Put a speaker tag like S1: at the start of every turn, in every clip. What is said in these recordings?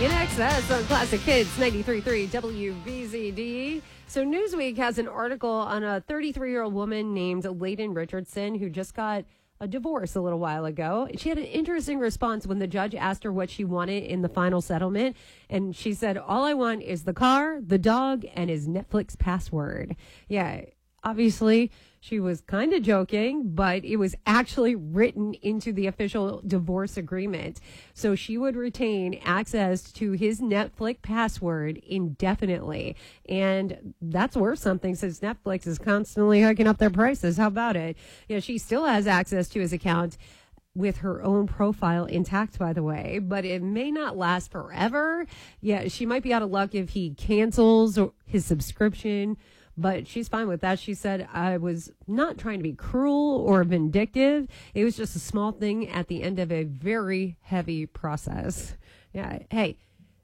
S1: In excess on Classic Hits 93.3 WBZD. So Newsweek has an article on a 33-year-old woman named Layden Richardson who just got a divorce a little while ago. She had an interesting response when the judge asked her what she wanted in the final settlement. And she said, all I want is the car, the dog, and his Netflix password. Yeah, obviously she was kind of joking, but it was actually written into the official divorce agreement. So she would retain access to his Netflix password indefinitely. And that's worth something since Netflix is constantly hiking up their prices. How about it? Yeah, she still has access to his account with her own profile intact, by the way, but it may not last forever. Yeah, she might be out of luck if he cancels his subscription, but she's fine with that. She said, I was not trying to be cruel or vindictive. It was just a small thing at the end of a very heavy process. Yeah. Hey,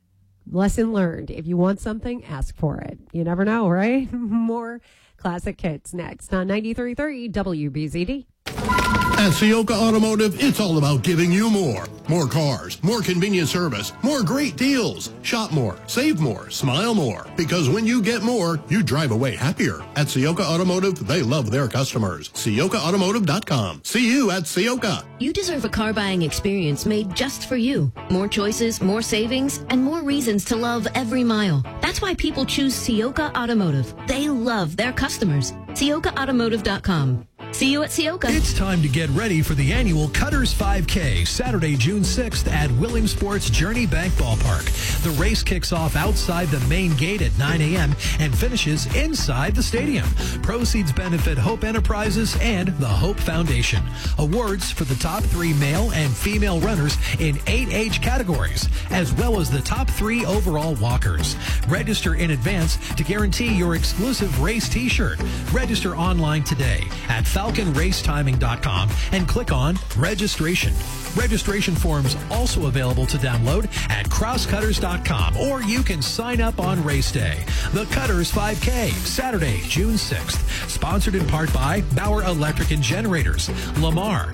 S1: lesson learned. If you want something, ask for it. You never know, right? More Classic Hits next on 93.3 WBZD.
S2: At Ciocca Automotive, it's all about giving you more. More cars, more convenient service, more great deals. Shop more, save more, smile more. Because when you get more, you drive away happier. At Ciocca Automotive, they love their customers. CioccaAutomotive.com. See you at Ciocca.
S3: You deserve a car buying experience made just for you. More choices, more savings, and more reasons to love every mile. That's why people choose Ciocca Automotive. They love their customers. CioccaAutomotive.com. See you at Ciocca.
S4: It's time to get ready for the annual Cutters 5K, Saturday, June 6th at Williamsport's Journey Bank Ballpark. The race kicks off outside the main gate at 9 a.m. and finishes inside the stadium. Proceeds benefit Hope Enterprises and the Hope Foundation. Awards for the top 3 male and female runners in 8 age categories, as well as the top 3 overall walkers. Register in advance to guarantee your exclusive race t-shirt. Register online today at FalconRaceTiming.com and click on Registration. Registration forms also available to download at CrossCutters.com, or you can sign up on race day. The Cutters 5K, Saturday, June 6th. Sponsored in part by Bauer Electric and Generators, Lamar,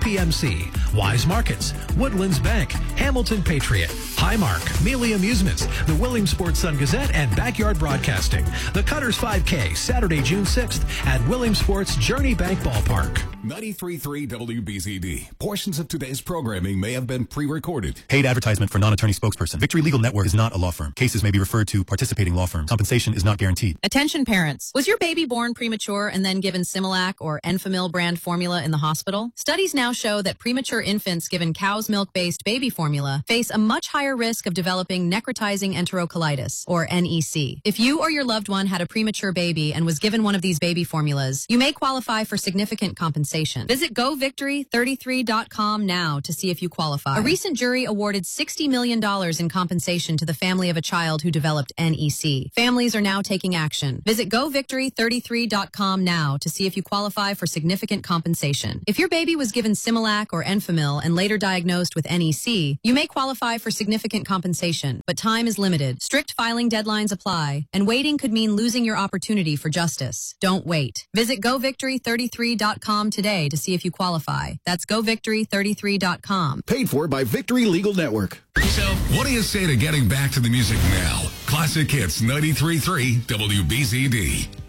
S4: UPMC, Wise Markets, Woodlands Bank, Hamilton Patriot, Highmark, Mealy Amusements, the Williamsport Sun Gazette, and Backyard Broadcasting. The Cutters 5K, Saturday, June 6th at Williamsport's Journey Bank Ballpark.
S5: 93.3 WBZD. Portions of today's programming may have been pre-recorded.
S6: Paid advertisement for non-attorney spokesperson. Victory Legal Network is not a law firm. Cases may be referred to participating law firms. Compensation is not guaranteed.
S7: Attention parents. Was your baby born premature and then given Similac or Enfamil brand formula in the hospital? Studies now show that premature infants given cow's milk-based baby formula face a much higher risk of developing necrotizing enterocolitis, or NEC. If you or your loved one had a premature baby and was given one of these baby formulas, you may qualify for significant compensation. Visit GoVictory33.com now to see if you qualify. A recent jury awarded $60 million in compensation to the family of a child who developed NEC. Families are now taking action. Visit GoVictory33.com now to see if you qualify for significant compensation. If your baby was given Similac or Enfamil and later diagnosed with NEC, you may qualify for significant compensation, but time is limited. Strict filing deadlines apply, and waiting could mean losing your opportunity for justice. Don't wait. Visit GoVictory33.com today to see if you qualify. That's GoVictory33.com.
S5: Paid for by Victory Legal Network. So, what do you say to getting back to the music now? Classic Hits 93.3 WBZD.